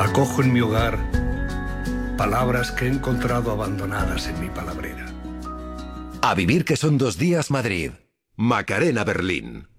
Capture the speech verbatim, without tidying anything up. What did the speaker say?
Acojo en mi hogar palabras que he encontrado abandonadas en mi palabrera. A vivir que son dos días Madrid. Macarena Berlín.